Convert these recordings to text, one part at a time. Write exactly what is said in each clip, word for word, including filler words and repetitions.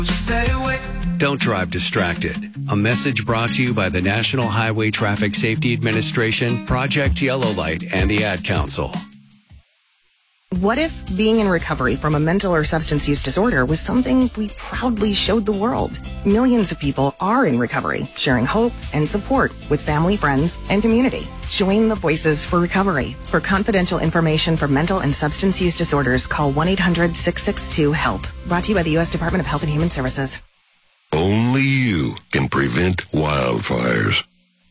Don't drive distracted. A message brought to you by the National Highway Traffic Safety Administration, Project Yellow Light, and the Ad Council. What if being in recovery from a mental or substance use disorder was something we proudly showed the world? Millions of people are in recovery, sharing hope and support with family, friends, and community. Join the Voices for Recovery. For confidential information for mental and substance use disorders, call one eight hundred six six two HELP. Brought to you by the U S Department of Health and Human Services. Only you can prevent wildfires.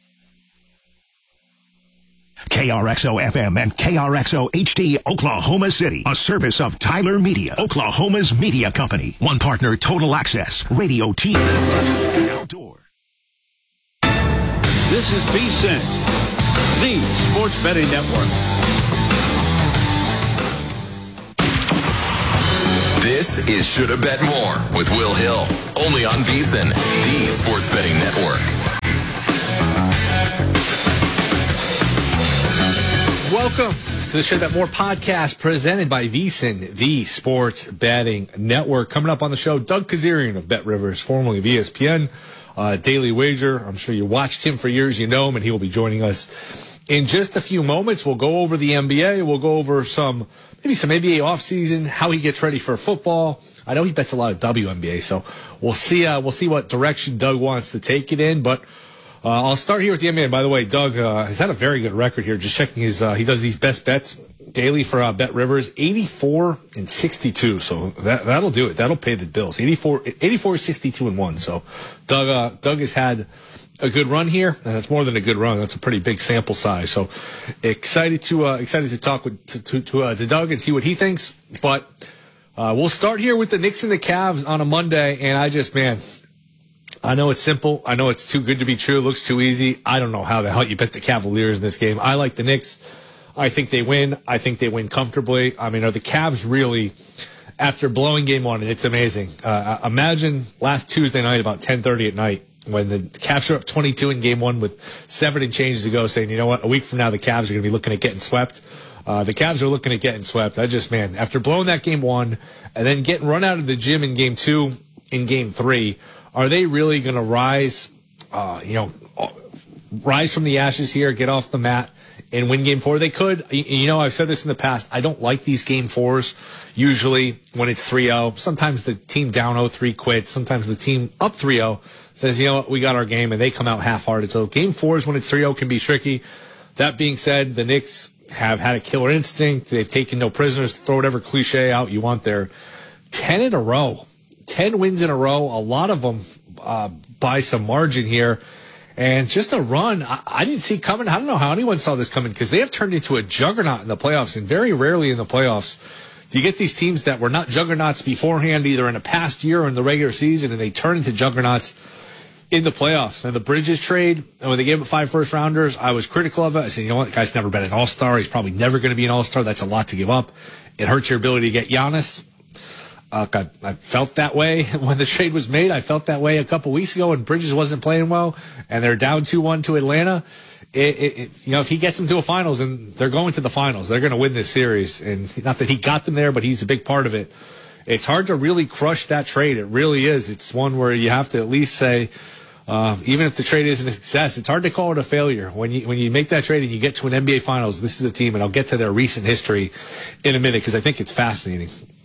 K R X O F M and K R X O H D Oklahoma City, a service of Tyler Media, Oklahoma's media company. One partner, Total Access, radio, T V, and outdoor. This is VSiN, the Sports Betting Network. This is Shoulda Bet More with Will Hill, only on VSiN, the Sports Betting Network. Welcome to the Shoulda Bet More podcast presented by VSiN, the Sports Betting Network. Coming up on the show, Doug Kezirian of Bet Rivers, formerly of E S P N, uh, Daily Wager. I'm sure you watched him for years, you know him, and he will be joining us in just a few moments. We'll go over the N B A. We'll go over some, maybe some N B A offseason, how he gets ready for football. I know he bets a lot of W N B A, so we'll see. Uh, we'll see what direction Doug wants to take it in. But uh, I'll start here with the N B A. By the way, Doug uh, has had a very good record here. Just checking his, uh, he does these best bets daily for uh, Bet Rivers, eighty-four and sixty-two. So that that'll do it. That'll pay the bills. eighty-four, eighty-four, sixty-two and one. So Doug, uh, Doug has had a good run here, and it's more than a good run. That's a pretty big sample size. So excited to uh, excited to talk with to to, to, uh, to Doug and see what he thinks. But uh, we'll start here with the Knicks and the Cavs on a Monday. And I just, man, I know it's simple. I know it's too good to be true. It looks too easy. I don't know how the hell you bet the Cavaliers in this game. I like the Knicks. I think they win. I think they win comfortably. I mean, are the Cavs really, after blowing game one, and it's amazing. Uh, imagine last Tuesday night about ten thirty at night, when the Cavs are up twenty-two in game one with seven and change to go, saying, you know what, a week from now the Cavs are going to be looking at getting swept. Uh, the Cavs are looking at getting swept. I just, man, after blowing that game one and then getting run out of the gym in game two, in game three, are they really going to rise, uh, you know, rise from the ashes here, get off the mat, and win game four? They could. You know, I've said this in the past. I don't like these game fours usually when it's three oh. Sometimes the team down oh three quits. Sometimes the team up three oh says, you know what, we got our game, and they come out half-hearted. So game fours when it's three oh can be tricky. That being said, the Knicks have had a killer instinct. They've taken no prisoners. Throw whatever cliche out you want there. ten in a row. ten wins in a row. A lot of them uh, by some margin here. And just a run I, I didn't see coming. I don't know how anyone saw this coming, because they have turned into a juggernaut in the playoffs, and very rarely in the playoffs do you get these teams that were not juggernauts beforehand, either in a past year or in the regular season, and they turn into juggernauts in the playoffs. And the Bridges trade, and when they gave up five first rounders, I was critical of it. I said, you know what, the guy's never been an all-star. He's probably never going to be an all-star. That's a lot to give up. It hurts your ability to get Giannis. Uh, I, I felt that way when the trade was made. I felt that way a couple weeks ago when Bridges wasn't playing well, and they're down two one to Atlanta. It, it, it, you know, if he gets them to a finals, and they're going to the finals, they're going to win this series. And not that he got them there, but he's a big part of it. It's hard to really crush that trade. It really is. It's one where you have to at least say, uh, even if the trade isn't a success, it's hard to call it a failure. When you when you make that trade and you get to an N B A Finals, this is a team, and I'll get to their recent history in a minute because I think it's fascinating.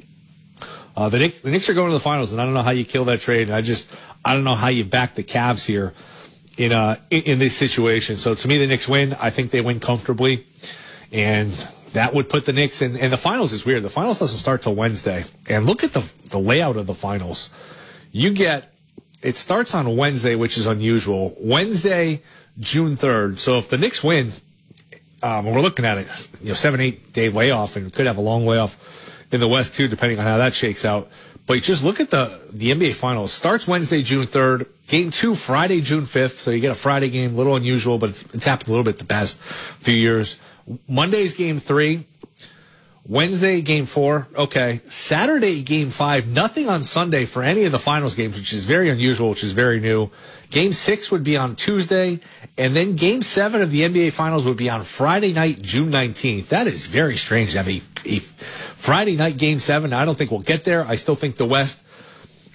Uh, the Knicks, the Knicks are going to the finals, and I don't know how you kill that trade. And I just, I don't know how you back the Cavs here in uh in, in this situation. So to me, the Knicks win. I think they win comfortably, and that would put the Knicks in. And the finals is weird. The finals doesn't start till Wednesday. And look at the the layout of the finals. You get, it starts on Wednesday, which is unusual. Wednesday, June third. So if the Knicks win, um, we're looking at it, you know, seven, eight day layoff, and could have a long layoff in the West too, depending on how that shakes out. But just look at the the N B A Finals. Starts Wednesday, June third. Game two, Friday, June fifth. So you get a Friday game, a little unusual, but it's, it's happened a little bit the past few years. Monday's game three. Wednesday, game four. Okay. Saturday, game five. Nothing on Sunday for any of the finals games, which is very unusual, which is very new. Game six would be on Tuesday. And then game seven of the N B A Finals would be on Friday night, June nineteenth. That is very strange to have a, a Friday night game seven. I don't think we'll get there. I still think the West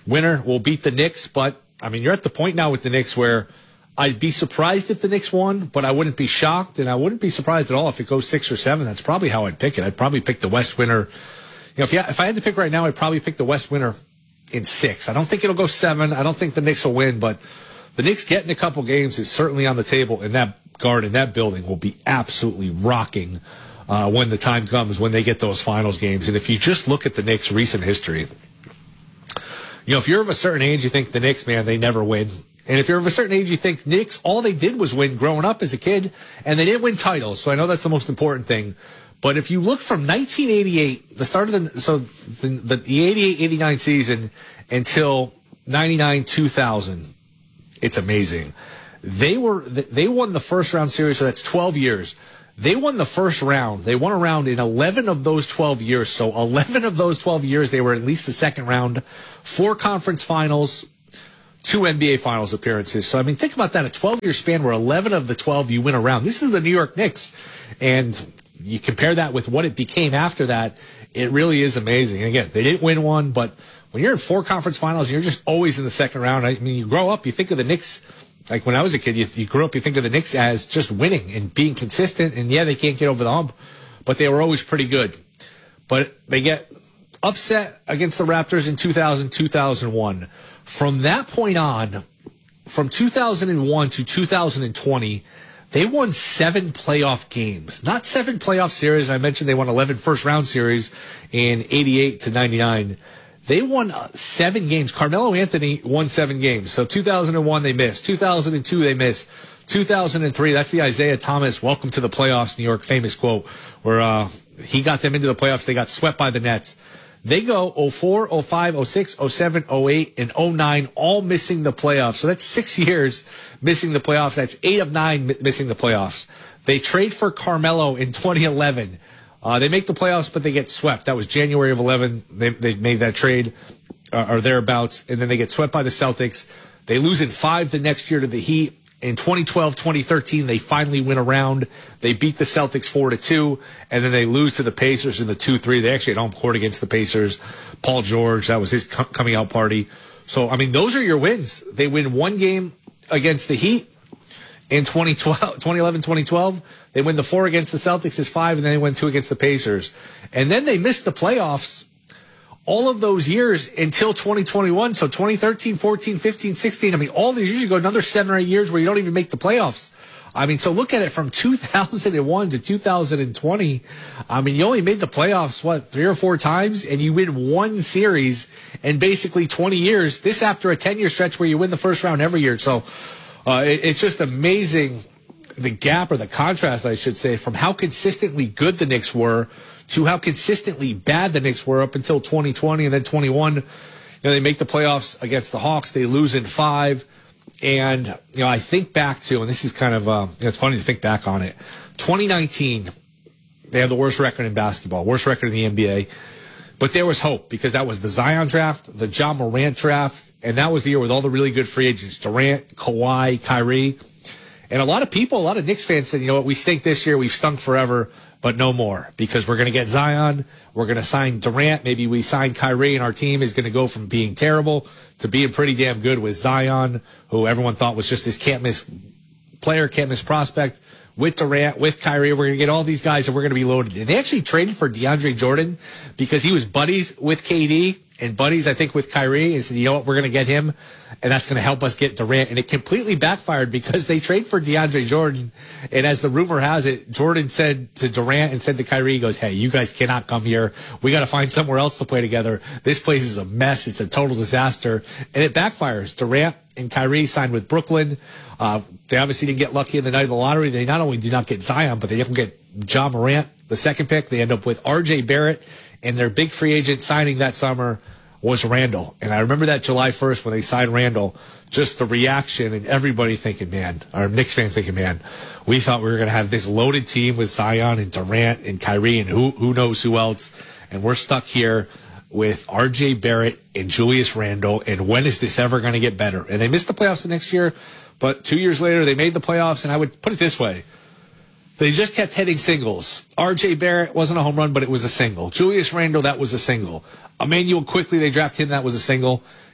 winner will beat the Knicks. But, I mean, you're at the point now with the Knicks where I'd be surprised if the Knicks won, but I wouldn't be shocked, and I wouldn't be surprised at all if it goes six or seven. That's probably how I'd pick it. I'd probably pick the West winner. You know, if, you, if I had to pick right now, I'd probably pick the West winner in six. I don't think it'll go seven. I don't think the Knicks will win, but the Knicks getting a couple games is certainly on the table, and that Garden, that building will be absolutely rocking uh, when the time comes, when they get those finals games. And if you just look at the Knicks' recent history, you know, if you're of a certain age, you think the Knicks, man, they never win. And if you're of a certain age, you think Knicks, all they did was win growing up as a kid, and they didn't win titles. So I know that's the most important thing. But if you look from nineteen eighty-eight, the start of the, so the, the eighty-eight eighty-nine season until ninety-nine two thousand, it's amazing. They were, they won the first round series, so that's twelve years. They won the first round. They won a round in eleven of those twelve years. So eleven of those twelve years, they were at least the second round, four conference finals, two N B A Finals appearances. So, I mean, think about that, a twelve-year span where eleven of the twelve you win a round. This is the New York Knicks. And you compare that with what it became after that, it really is amazing. And again, they didn't win one, but when you're in four conference finals, you're just always in the second round. I mean, you grow up, you think of the Knicks, like when I was a kid, you, you grew up, you think of the Knicks as just winning and being consistent. And, yeah, they can't get over the hump, but they were always pretty good. But they get upset against the Raptors in two thousand, two thousand one. From that point on, from two thousand one to two thousand twenty, they won seven playoff games. Not seven playoff series. I mentioned they won eleven first-round series in eighty-eight to ninety-nine. They won seven games. Carmelo Anthony won seven games. So two thousand one, they missed. two thousand two, they missed. two thousand three, that's the Isaiah Thomas welcome to the playoffs New York famous quote, where uh, he got them into the playoffs. They got swept by the Nets. They go oh four, oh five, oh six, oh seven, oh eight, and oh nine, all missing the playoffs. So that's six years missing the playoffs. That's eight of nine missing the playoffs. They trade for Carmelo in twenty eleven. Uh, they make the playoffs, but they get swept. That was January of eleven. They, they made that trade uh, or thereabouts, and then they get swept by the Celtics. They lose in five the next year to the Heat. In twenty twelve, twenty thirteen, they finally win a round. They beat the Celtics four to two, and then they lose to the Pacers in the two three. They actually had home court against the Pacers. Paul George, that was his co- coming out party. So, I mean, those are your wins. They win one game against the Heat in twenty twelve, twenty eleven, twenty twelve. They win the four against the Celtics is five, and then they win two against the Pacers. And then they missed the playoffs all of those years until twenty twenty-one. So twenty thirteen, fourteen, fifteen, sixteen. I mean, all these years, you go another seven or eight years where you don't even make the playoffs. I mean, so look at it from two thousand one to two thousand twenty. I mean, you only made the playoffs, what, three or four times, and you win one series in basically twenty years. This after a ten-year stretch where you win the first round every year. So uh, it, it's just amazing, the gap or the contrast, I should say, from how consistently good the Knicks were to how consistently bad the Knicks were up until twenty twenty and then twenty-one. You know, they make the playoffs against the Hawks. They lose in five. And, you know, I think back to, and this is kind of, uh, you know, it's funny to think back on it. twenty nineteen, they have the worst record in basketball, worst record in the N B A. But there was hope because that was the Zion draft, the Ja Morant draft, and that was the year with all the really good free agents, Durant, Kawhi, Kyrie. And a lot of people, a lot of Knicks fans said, you know what, we stink this year, we've stunk forever, but no more, because we're going to get Zion, we're going to sign Durant, maybe we sign Kyrie, and our team is going to go from being terrible to being pretty damn good with Zion, who everyone thought was just this can't-miss player, can't-miss prospect, with Durant, with Kyrie. We're going to get all these guys, and we're going to be loaded. And they actually traded for DeAndre Jordan because he was buddies with K D and buddies, I think, with Kyrie, and said, you know what, we're going to get him, and that's going to help us get Durant. And it completely backfired because they trade for DeAndre Jordan, and as the rumor has it, Jordan said to Durant and said to Kyrie, he goes, hey, you guys cannot come here. We got to find somewhere else to play together. This place is a mess. It's a total disaster. And it backfires. Durant and Kyrie signed with Brooklyn. Uh, they obviously didn't get lucky in the night of the lottery. They not only do not get Zion, but they don't get Ja Morant, the second pick. They end up with R J Barrett, and their big free agent signing that summer was Randall. And I remember that July first when they signed Randall, just the reaction and everybody thinking, man, our Knicks fans thinking, man, we thought we were going to have this loaded team with Zion and Durant and Kyrie and who who knows who else. And we're stuck here with R J Barrett and Julius Randle. And when is this ever going to get better? And they missed the playoffs the next year, but two years later they made the playoffs. And I would put it this way. They just kept hitting singles. R J Barrett wasn't a home run, but it was a single. Julius Randle, that was a single. Emmanuel Quickly, they drafted him, that was a single.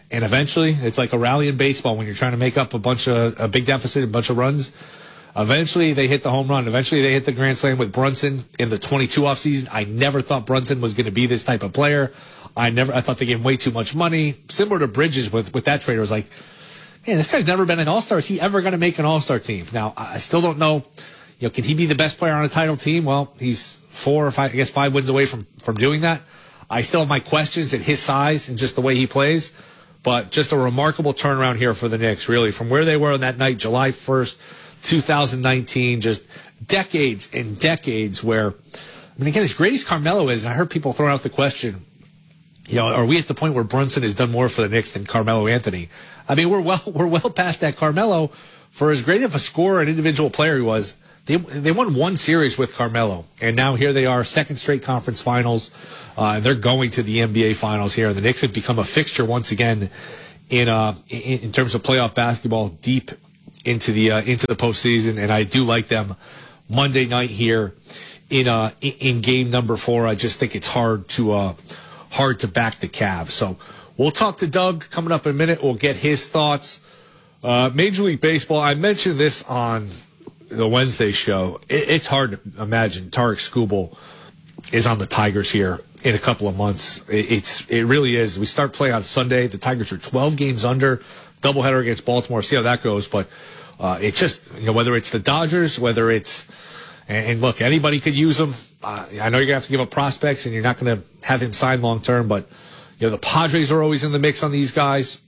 And eventually, it's like a rally in baseball when you're trying to make up a bunch of a big deficit, a bunch of runs. Eventually, they hit the home run. Eventually, they hit the grand slam with Brunson in the twenty-two offseason. I never thought Brunson was going to be this type of player. I never. I thought they gave him way too much money. Similar to Bridges with, with that trade. It was like, man, this guy's never been an all-star. Is he ever going to make an all-star team? Now, I still don't know. You know, can he be the best player on a title team? Well, he's four or five, I guess five wins away from, from doing that. I still have my questions at his size and just the way he plays. But just a remarkable turnaround here for the Knicks, really, from where they were on that night, July first, two thousand nineteen, just decades and decades where, I mean, again, as great as Carmelo is, and I heard people throwing out the question, you know, are we at the point where Brunson has done more for the Knicks than Carmelo Anthony? I mean, we're well, we're well past that. Carmelo, for as great of a scorer and individual player he was, they they won one series with Carmelo, and now here they are, second straight conference finals. Uh, and they're going to the N B A Finals here. The Knicks have become a fixture once again in uh in, in terms of playoff basketball, deep into the uh, into the postseason. And I do like them Monday night here in uh in, in game number four. I just think it's hard to uh hard to back the Cavs. So we'll talk to Doug coming up in a minute. We'll get his thoughts. Uh, Major League Baseball. I mentioned this on the Wednesday show. It, it's hard to imagine Tarik Skubal is on the Tigers here in a couple of months. It, it's it really is. We start play on Sunday. The Tigers are twelve games under, doubleheader against Baltimore. See how that goes. But uh, it's just, you know, whether it's the Dodgers, whether it's, and, and look, anybody could use him. Uh, I know you're gonna have to give up prospects, and you're not gonna have him sign long term. But you know, the Padres are always in the mix on these guys.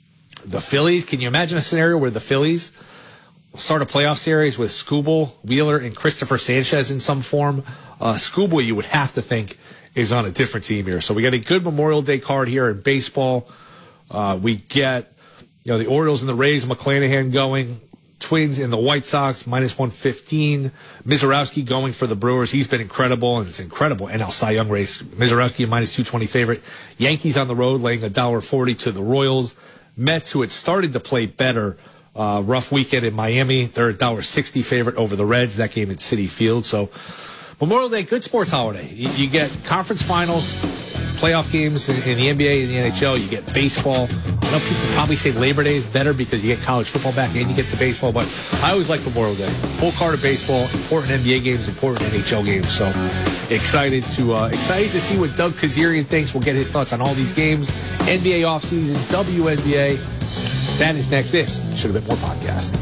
The Phillies. Can you imagine a scenario where the Phillies start a playoff series with Skubal, Wheeler, and Christopher Sanchez in some form? Uh, Skubal, you would have to think, is on a different team here. So we got a good Memorial Day card here in baseball. Uh, we get, you know, the Orioles and the Rays, McClanahan going. Twins and the White Sox, minus one fifteen. Mizorowski going for the Brewers. He's been incredible, and it's incredible. N L Cy Young race. Mizorowski, a minus two twenty favorite. Yankees on the road, laying one dollar forty to the Royals. Mets, who had started to play better, uh, rough weekend in Miami. They're a one dollar sixty favorite over the Reds. That game at Citi Field. So Memorial Day, good sports holiday. You, you get conference finals, playoff games in, in the N B A and the N H L. You get baseball. I know people probably say Labor Day is better because you get college football back and you get the baseball, but I always like Memorial Day. Full card of baseball, important N B A games, important N H L games. So excited to uh, excited to see what Doug Kazarian thinks. We'll get his thoughts on all these games. N B A offseason, W N B A. That is next. This should have been more podcast.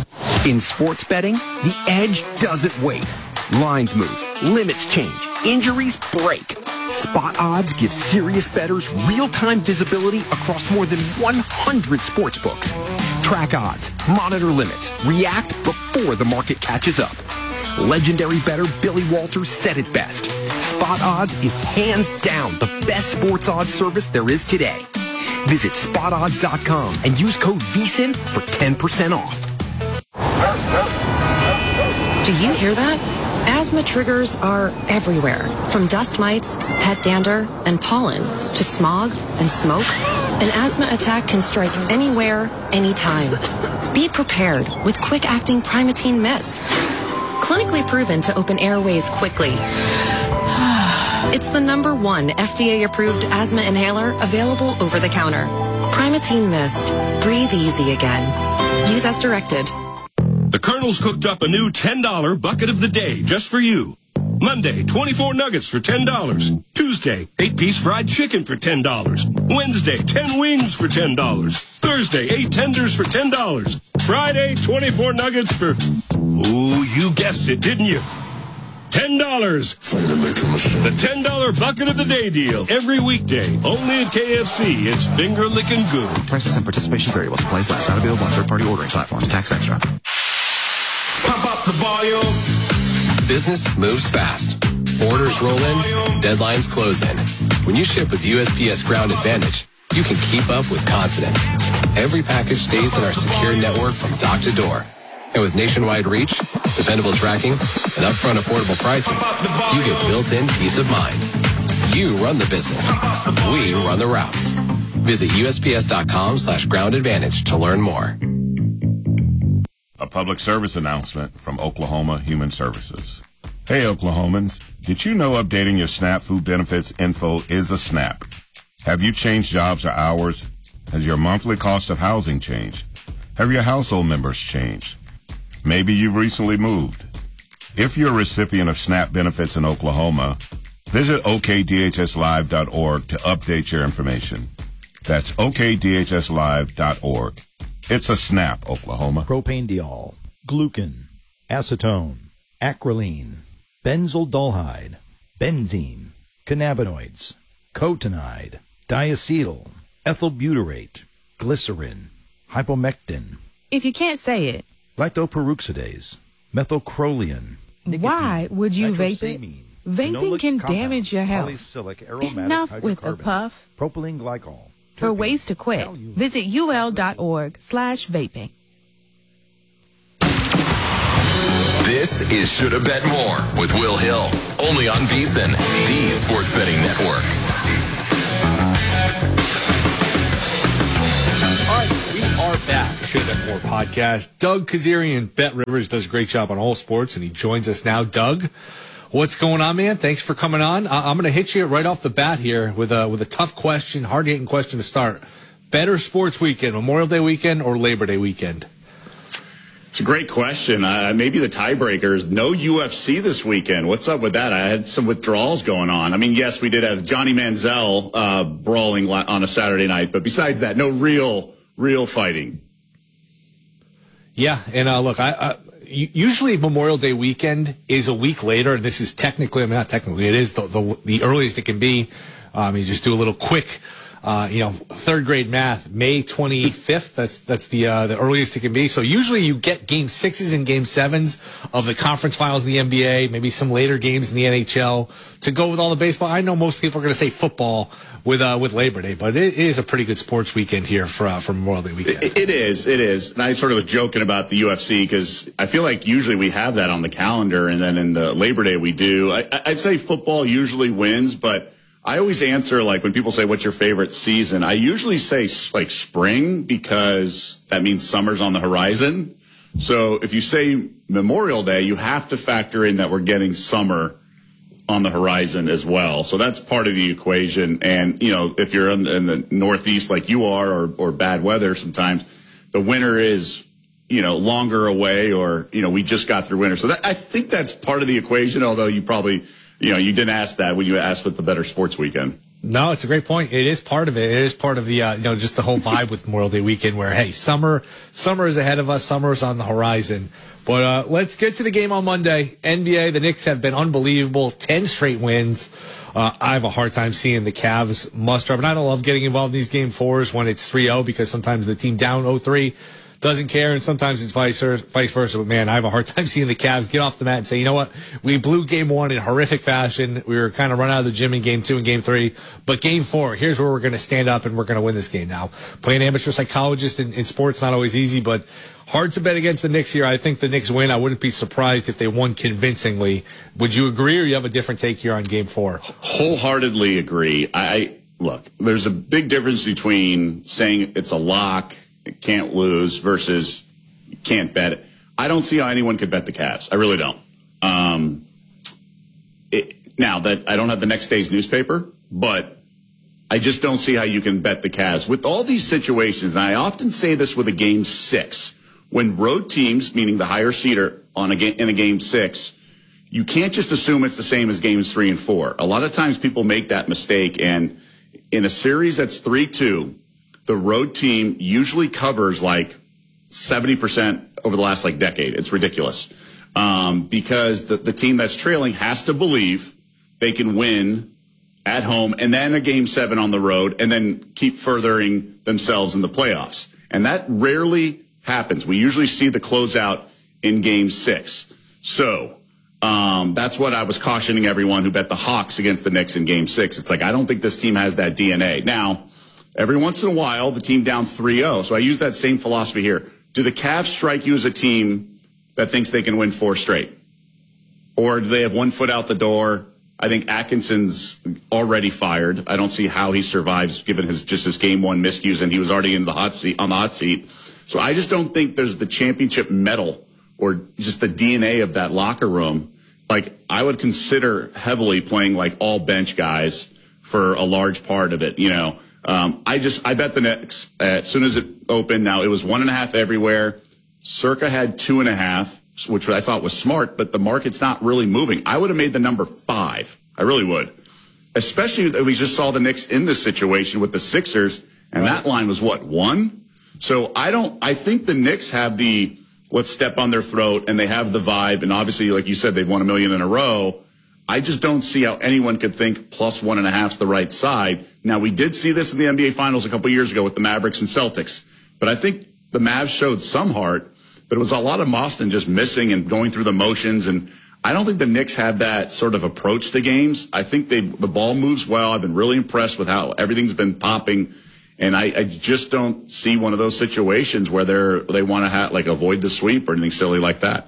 In sports betting, the edge doesn't wait. Lines move, limits change, injuries break. Spot Odds gives serious bettors real-time visibility across more than one hundred sports books. Track odds, monitor limits, react before the market catches up. Legendary bettor Billy Walters said it best. Spot Odds is hands down the best sports odds service there is today. Visit spot odds dot com and use code V S I N for ten percent off. Do you hear that? Asthma triggers are everywhere, from dust mites, pet dander, and pollen, to smog and smoke. An asthma attack can strike anywhere, anytime. Be prepared with quick-acting Primatene Mist. Clinically proven to open airways quickly. It's the number one F D A-approved asthma inhaler available over the counter. Primatene Mist. Breathe easy again. Use as directed. The Colonel's cooked up a new ten dollar bucket of the day just for you. Monday, twenty-four nuggets for ten dollars. Tuesday, eight-piece fried chicken for ten dollars. Wednesday, ten wings for ten dollars. Thursday, eight tenders for ten dollars. Friday, twenty-four nuggets for, ooh, you guessed it, didn't you? ten dollars. The ten dollar bucket of the day deal. Every weekday. Only at K F C. It's finger licking good. Prices and participation vary while supplies last. Not available on third-party ordering platforms. Tax extra. Pump up the volume. Business moves fast. Orders roll in. Deadlines close in. When you ship with U S P S Ground Advantage, you can keep up with confidence. Every package stays in our secure network from dock to door. And with nationwide reach, dependable tracking, and upfront affordable pricing, you get built-in peace of mind. You run the business. We run the routes. Visit U S P S dot com slash ground advantage to learn more. A public service announcement from Oklahoma Human Services. Hey, Oklahomans, did you know updating your SNAP food benefits info is a snap? Have you changed jobs or hours? Has your monthly cost of housing changed? Have your household members changed? Maybe you've recently moved. If you're a recipient of SNAP benefits in Oklahoma, visit O K D H S live dot org to update your information. That's O K D H S live dot org. It's a SNAP, Oklahoma. Propanediol, glucan, acetone, acrolein, benzaldolhide, benzene, cannabinoids, cotinide, diacetyl, ethylbutyrate, glycerin, hypomectin. If you can't say it. Lactoperoxidase, methylcrolian. Why would you vape it? Vaping can damage your health. Enough with a puff. Propylene glycol. For ways to quit, visit U L dot org slash vaping. This is Shoulda Bet More with Will Hill, only on VSiN, the sports betting network. All right, we are back. Shoulda Bet More podcast. Doug Kazarian, Bet Rivers, does a great job on all sports, and he joins us now. Doug, what's going on, man? Thanks for coming on. Uh, I'm going to hit you right off the bat here with a with a tough question, hard-hitting question to start. Better sports weekend, Memorial Day weekend or Labor Day weekend? It's a great question. Uh, maybe the tiebreakers. No U F C this weekend. What's up with that? I had some withdrawals going on. I mean, yes, we did have Johnny Manziel uh, brawling on a Saturday night, but besides that, no real, real fighting. Yeah, and uh, look, I, I usually Memorial Day weekend is a week later. This is technically, I mean, not technically, it is the the, the earliest it can be. Um, you just do a little quick. Uh, you know, third grade math, May twenty-fifth. That's that's the uh, the earliest it can be. So usually you get game sixes and game sevens of the conference finals in the N B A, maybe some later games in the N H L to go with all the baseball. I know most people are going to say football with uh, with Labor Day, but it is a pretty good sports weekend here for uh, for Memorial Day weekend. It, it is, it is. And I sort of was joking about the U F C because I feel like usually we have that on the calendar, and then in the Labor Day we do. I, I'd say football usually wins, but I always answer, like, when people say, what's your favorite season? I usually say, like, spring because that means summer's on the horizon. So if you say Memorial Day, you have to factor in that we're getting summer on the horizon as well. So that's part of the equation. And, you know, if you're in the, in the Northeast like you are or, or bad weather sometimes, the winter is, you know, longer away or, you know, we just got through winter. So that, I think that's part of the equation, although you probably – you know, you didn't ask that when you asked what the better sports weekend. No, it's a great point. It is part of it. It is part of the, uh, you know, just the whole vibe with Memorial Day weekend where, hey, summer, summer is ahead of us. Summer is on the horizon. But uh, let's get to the game on Monday. N B A, the Knicks have been unbelievable. Ten straight wins. Uh, I have a hard time seeing the Cavs muster up. And I don't love getting involved in these game fours when it's three oh because sometimes the team down oh three doesn't care, and sometimes it's vice versa, vice versa. But, man, I have a hard time seeing the Cavs get off the mat and say, you know what, we blew game one in horrific fashion. We were kind of run out of the gym in game two and game three. But game four, here's where we're going to stand up, and we're going to win this game now. Playing amateur psychologist in, in sports not always easy, but hard to bet against the Knicks here. I think the Knicks win. I wouldn't be surprised if they won convincingly. Would you agree, or you have a different take here on game four? Wholeheartedly agree. I Look, there's a big difference between saying it's a lock, it can't lose, versus you can't bet it. I don't see how anyone could bet the Cavs. I really don't. Um, it, now, that I don't have the next day's newspaper, but I just don't see how you can bet the Cavs. With all these situations, and I often say this with a game six, when road teams, meaning the higher seeder on a game, in a game six, you can't just assume it's the same as games three and four. A lot of times people make that mistake, and in a series that's three two, the road team usually covers like seventy percent over the last like decade. It's ridiculous. Um, because the, the team that's trailing has to believe they can win at home and then a game seven on the road and then keep furthering themselves in the playoffs. And that rarely happens. We usually see the closeout in game six. So um, that's what I was cautioning everyone who bet the Hawks against the Knicks in game six. It's like, I don't think this team has that D N A. Now, every once in a while, the team down three oh. So I use that same philosophy here. Do the Cavs strike you as a team that thinks they can win four straight? Or do they have one foot out the door? I think Atkinson's already fired. I don't see how he survives given his just his game one miscues, and he was already in the hot seat on the hot seat. So I just don't think there's the championship medal or just the D N A of that locker room. Like, I would consider heavily playing like all bench guys for a large part of it, you know. Um, I just, I bet the Knicks uh, as soon as it opened. Now it was one and a half everywhere. Circa had two and a half, which I thought was smart, but the market's not really moving. I would have made the number five. I really would. Especially that we just saw the Knicks in this situation with the Sixers, and right. that line was what, one? So I don't, I think the Knicks have the, let's step on their throat, and they have the vibe, and obviously, like you said, they've won a million in a row. I just don't see how anyone could think plus one and a half's the right side. Now, we did see this in the N B A Finals a couple years ago with the Mavericks and Celtics, but I think the Mavs showed some heart, but it was a lot of Boston just missing and going through the motions, and I don't think the Knicks have that sort of approach to games. I think they the ball moves well. I've been really impressed with how everything's been popping, and I, I just don't see one of those situations where they're they want to ha- like avoid the sweep or anything silly like that.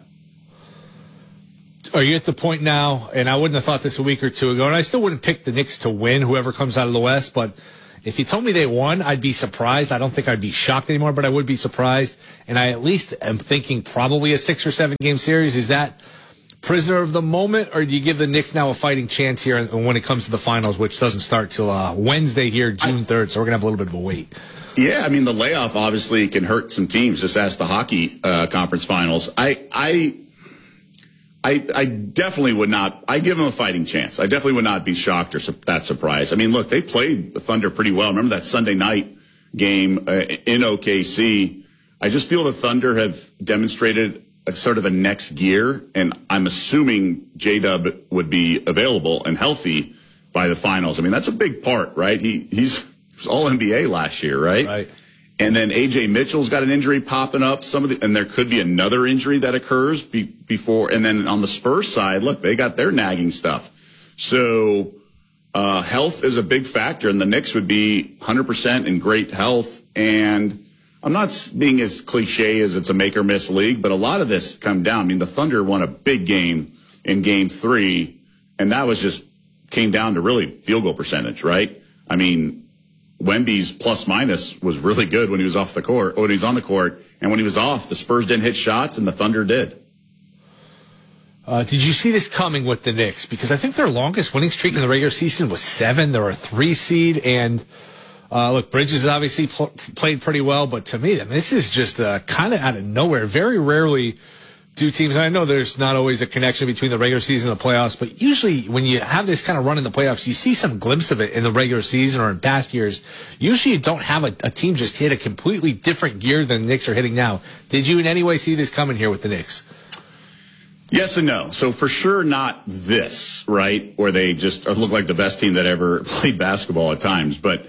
Are you at the point now, and I wouldn't have thought this a week or two ago, and I still wouldn't pick the Knicks to win, whoever comes out of the West, but if you told me they won, I'd be surprised. I don't think I'd be shocked anymore, but I would be surprised, and I at least am thinking probably a six- or seven-game series. Is that prisoner of the moment, or do you give the Knicks now a fighting chance here when it comes to the finals, which doesn't start till uh, Wednesday here, June third, so we're going to have a little bit of a wait? Yeah, I mean, the layoff obviously can hurt some teams. Just ask the hockey uh, conference finals. I, I, I, I definitely would not. I give them a fighting chance. I definitely would not be shocked or su- that surprised. I mean, look, they played the Thunder pretty well. Remember that Sunday night game uh, in O K C? I just feel the Thunder have demonstrated a sort of a next gear, and I'm assuming J-Dub would be available and healthy by the finals. I mean, that's a big part, right? He he's all N B A last year, right? Right. And then A J Mitchell's got an injury popping up. Some of the, and there could be another injury that occurs be, before. And then on the Spurs side, look, they got their nagging stuff. So uh, health is a big factor, and the Knicks would be one hundred percent in great health. And I'm not being as cliche as it's a make or miss league, but a lot of this come down. I mean, the Thunder won a big game in game three, and that was just came down to really field goal percentage, right? I mean, Wemby's plus minus was really good when he was off the court, or when he was on the court, and when he was off, the Spurs didn't hit shots, and the Thunder did. Uh, did you see this coming with the Knicks? Because I think their longest winning streak in the regular season was seven. They're a three seed, and uh, look, Bridges obviously pl- played pretty well, but to me, I mean, this is just uh, kind of out of nowhere. Very rarely do teams, and I know there's not always a connection between the regular season and the playoffs, but usually when you have this kind of run in the playoffs, you see some glimpse of it in the regular season or in past years. Usually you don't have a, a team just hit a completely different gear than the Knicks are hitting now. Did you in any way see this coming here with the Knicks? Yes and no. So for sure not this, right, where they just look like the best team that ever played basketball at times. But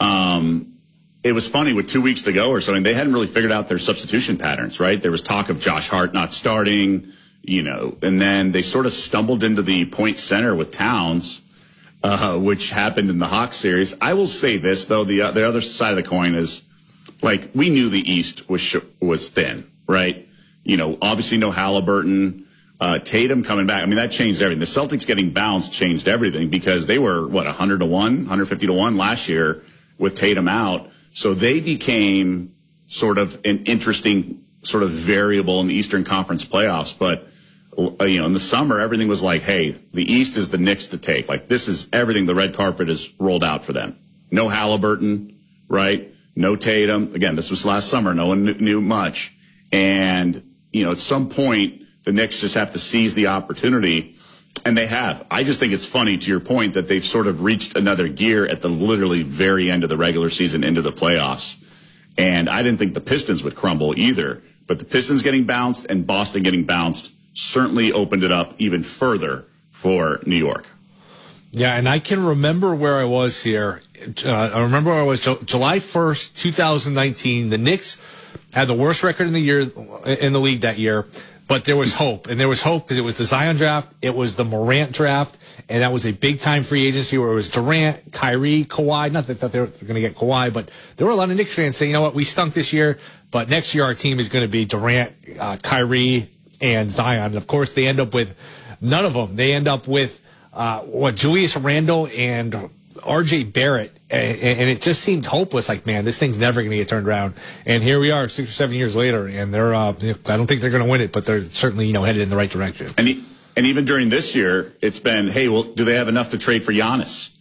um it was funny with two weeks to go or something. They hadn't really figured out their substitution patterns, right? There was talk of Josh Hart not starting, you know, and then they sort of stumbled into the point center with Towns, uh, which happened in the Hawks series. I will say this, though, the, uh, the other side of the coin is, like, we knew the East was sh- was thin, right? You know, obviously no Halliburton, uh, Tatum coming back. I mean, that changed everything. The Celtics getting bounced changed everything because they were, what, one hundred to one, one hundred fifty to one last year with Tatum out. So they became sort of an interesting sort of variable in the Eastern Conference playoffs. But, uh, you know, in the summer, everything was like, hey, the East is the Knicks to take. Like, this is everything. The red carpet is rolled out for them. No Halliburton, right? No Tatum. Again, this was last summer. No one knew, knew much. And, you know, at some point, the Knicks just have to seize the opportunity. And they have. I just think it's funny, to your point, that they've sort of reached another gear at the literally very end of the regular season into the playoffs. And I didn't think the Pistons would crumble either. But the Pistons getting bounced and Boston getting bounced certainly opened it up even further for New York. Yeah, and I can remember where I was here. Uh, I remember where I was July first, twenty nineteen. The Knicks had the worst record in the year in the league that year. But there was hope, and there was hope because it was the Zion draft, it was the Morant draft, and that was a big-time free agency where it was Durant, Kyrie, Kawhi. Not that they were going to get Kawhi, but there were a lot of Knicks fans saying, you know what, we stunk this year, but next year our team is going to be Durant, uh, Kyrie, and Zion. And, of course, they end up with none of them. They end up with, uh, what, Julius Randle and R J Barrett, and, and it just seemed hopeless. Like, man, this thing's never going to get turned around. And here we are, six or seven years later, and they're. Uh, I don't think they're going to win it, but they're certainly, you know, headed in the right direction. And he, and even during this year, it's been, hey, well, do they have enough to trade for Giannis?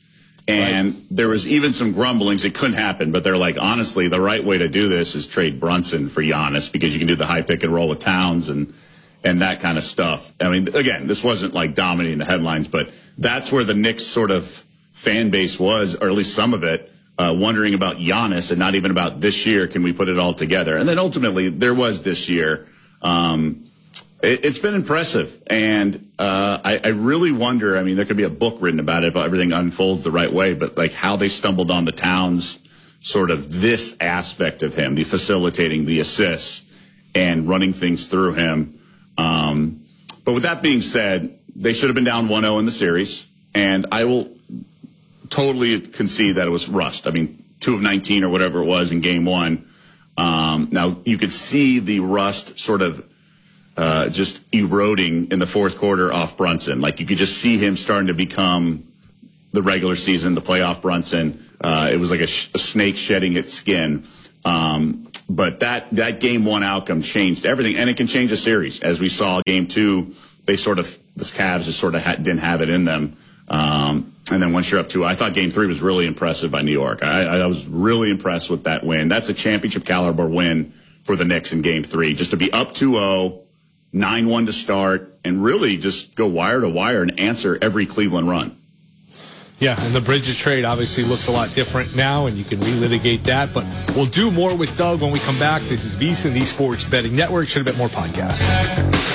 And right. there was even some grumblings. It couldn't happen, but they're like, honestly, the right way to do this is trade Brunson for Giannis because you can do the high pick and roll with Towns and and that kind of stuff. I mean, again, this wasn't like dominating the headlines, but that's where the Knicks sort of fan base was, or at least some of it, uh, wondering about Giannis and not even about this year. Can we put it all together? And then ultimately, there was this year. Um, it, it's been impressive. And uh, I, I really wonder, I mean, there could be a book written about it if everything unfolds the right way, but like how they stumbled on the Towns, sort of this aspect of him, the facilitating, the assists, and running things through him. Um, but with that being said, they should have been down one oh in the series, and I will totally concede that it was rust. I mean, two of nineteen or whatever it was in game one. Um, now, you could see the rust sort of uh, just eroding in the fourth quarter off Brunson. Like, you could just see him starting to become the regular season, the playoff Brunson. Uh, it was like a, sh- a snake shedding its skin. Um, but that, that game one outcome changed everything, and it can change a series. As we saw game two, they sort of, the Cavs just sort of ha- didn't have it in them. Um, and then once you're up two, I thought game three was really impressive by New York. I, I was really impressed with that win. That's a championship caliber win for the Knicks in game three. Just to be up two oh, nine one to start, and really just go wire to wire and answer every Cleveland run. Yeah, and the Bridges trade obviously looks a lot different now, and you can relitigate that. But we'll do more with Doug when we come back. This is VSiN, the Sports Betting Network. Should have been more podcasts.